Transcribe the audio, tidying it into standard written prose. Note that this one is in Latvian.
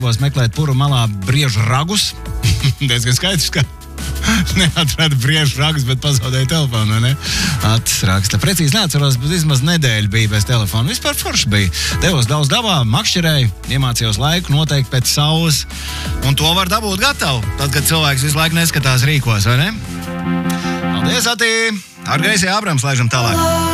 meklēt puru malā briežu ragus. Diezgan skaidrs, ka neatrada briežu ragus, bet pazaudēja telefonu, vai ne? Raksta. Precīzi neatceros, bet vismaz nedēļa bija bez telefona. Vispār forši bija. Devos daudz dabā, makšķerēju, iemācījos laiku noteikti pēc saules. Un to var dabūt gatavu, tad, kad cilvēks visu laiku neskatās rīkos, vai ne? Paldies, Atī! Ar Greisiju Abrams laižam tālāk.